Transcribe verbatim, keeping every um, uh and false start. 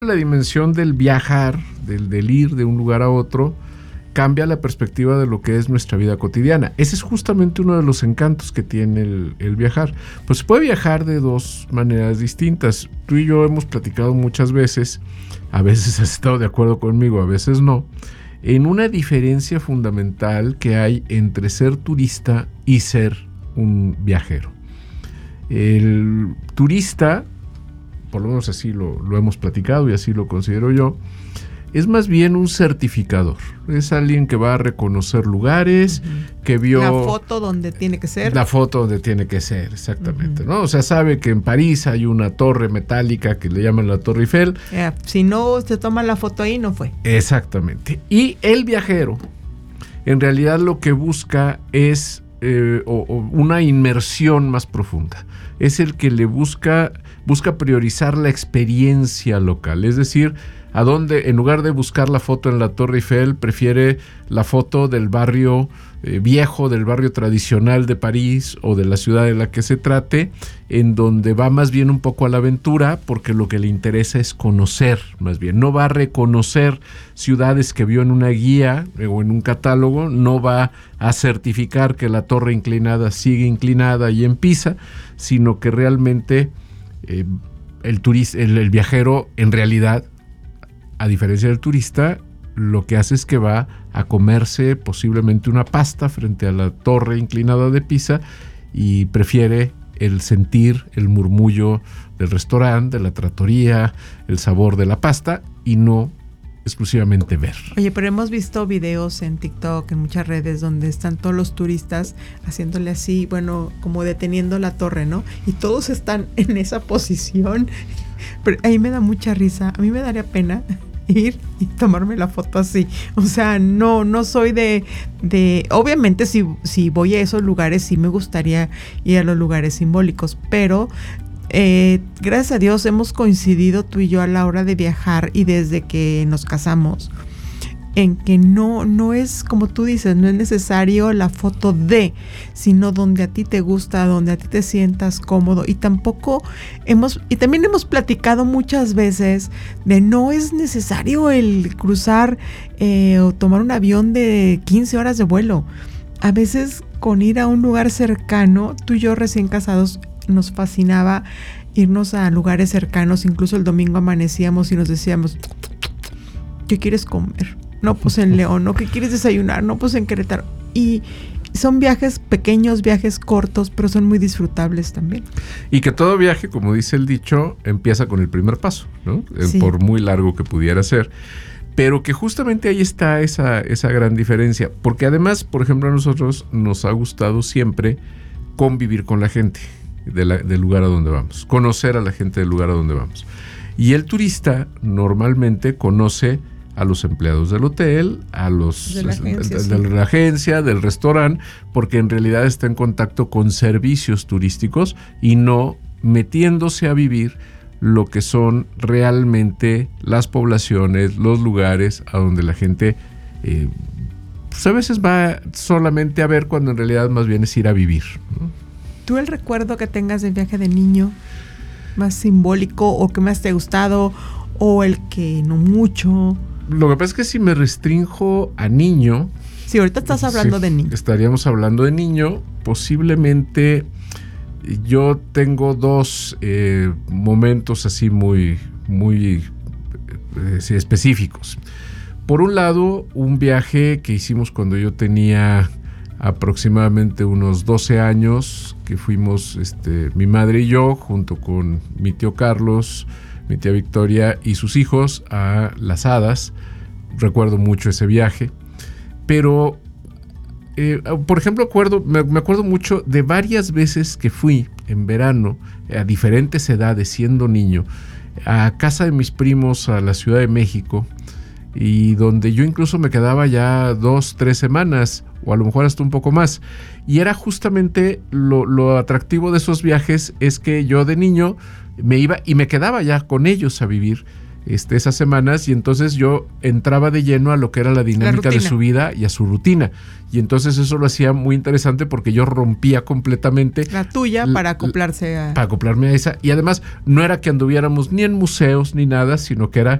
La dimensión del viajar, del, del ir de un lugar a otro, cambia la perspectiva de lo que es nuestra vida cotidiana. Ese es justamente uno de los encantos que tiene el, el viajar. Pues se puede viajar de dos maneras distintas. Tú y yo hemos platicado muchas veces, a veces has estado de acuerdo conmigo, a veces no, en una diferencia fundamental que hay entre ser turista y ser un viajero. El turista, por lo menos así lo, lo hemos platicado y así lo considero yo, es más bien un certificador. Es alguien que va a reconocer lugares, uh-huh. que vio... La foto donde tiene que ser. La foto donde tiene que ser, exactamente, uh-huh. ¿no? O sea, sabe que en París hay una torre metálica que le llaman la Torre Eiffel. Yeah, si no se toma la foto ahí, no fue. Exactamente. Y el viajero, en realidad lo que busca es eh, o, o una inmersión más profunda. Es el que le busca, busca priorizar la experiencia local, es decir, a dónde, en lugar de buscar la foto en la Torre Eiffel, prefiere la foto del barrio eh, viejo, del barrio tradicional de París o de la ciudad de la que se trate, en donde va más bien un poco a la aventura, porque lo que le interesa es conocer, más bien. No va a reconocer ciudades que vio en una guía eh, o en un catálogo, no va a certificar que la torre inclinada sigue inclinada y en Pisa, sino que realmente eh, el, turista, el, el viajero en realidad, a diferencia del turista, lo que hace es que va a comerse posiblemente una pasta frente a la torre inclinada de Pisa y prefiere el sentir el murmullo del restaurante, de la trattoria, el sabor de la pasta y no exclusivamente ver. Oye, pero hemos visto videos en TikTok, en muchas redes, donde están todos los turistas haciéndole así, bueno, como deteniendo la torre, ¿no? Y todos están en esa posición. Pero ahí me da mucha risa. A mí me daría pena ir y tomarme la foto así. O sea, no, no soy de, de obviamente si, si voy a esos lugares sí me gustaría ir a los lugares simbólicos, pero eh, gracias a Dios hemos coincidido tú y yo a la hora de viajar y desde que nos casamos en que no, no es como tú dices, no es necesario la foto de, sino donde a ti te gusta, donde a ti te sientas cómodo. Y tampoco hemos, y también hemos platicado muchas veces de no es necesario el cruzar eh, o tomar un avión de quince horas de vuelo. A veces con ir a un lugar cercano, tú y yo recién casados nos fascinaba irnos a lugares cercanos, incluso el domingo amanecíamos y nos decíamos, ¿qué quieres comer? No, pues en León, ¿no? ¿Qué quieres desayunar? No, pues en Querétaro. Y son viajes pequeños, viajes cortos, pero son muy disfrutables también. Y que todo viaje, como dice el dicho, empieza con el primer paso, ¿no? Sí. Por muy largo que pudiera ser. Pero que justamente ahí está esa, esa gran diferencia. Porque además, por ejemplo, a nosotros nos ha gustado siempre convivir con la gente de la, del lugar a donde vamos. Conocer a la gente del lugar a donde vamos. Y el turista normalmente conoce a los empleados del hotel, a los de la agencia, de, sí. de la agencia, del restaurante, porque en realidad está en contacto con servicios turísticos y no metiéndose a vivir lo que son realmente las poblaciones, los lugares a donde la gente eh, pues a veces va solamente a ver cuando en realidad más bien es ir a vivir, ¿no? ¿Tú el recuerdo que tengas del viaje de niño más simbólico o que más te ha gustado o el que no mucho? Lo que pasa es que si me restrinjo a niño... Sí, ahorita estás hablando sí, de niño. Estaríamos hablando de niño. Posiblemente yo tengo dos eh, momentos así muy, muy eh, sí, específicos. Por un lado, un viaje que hicimos cuando yo tenía aproximadamente unos doce años, que fuimos este, mi madre y yo, junto con mi tío Carlos, mi tía Victoria y sus hijos a Las Hadas. Recuerdo mucho ese viaje, pero eh, por ejemplo acuerdo, me, me acuerdo mucho de varias veces que fui en verano a diferentes edades siendo niño a casa de mis primos a la Ciudad de México, y donde yo incluso me quedaba ya dos, tres semanas o a lo mejor hasta un poco más, y era justamente lo, lo atractivo de esos viajes es que yo de niño me iba y me quedaba ya con ellos a vivir este, esas semanas, y entonces yo entraba de lleno a lo que era la dinámica La de su vida y a su rutina. Y entonces eso lo hacía muy interesante porque yo rompía completamente la tuya l- para acoplarse a... para acoplarme a esa. Y además no era que anduviéramos ni en museos ni nada, sino que era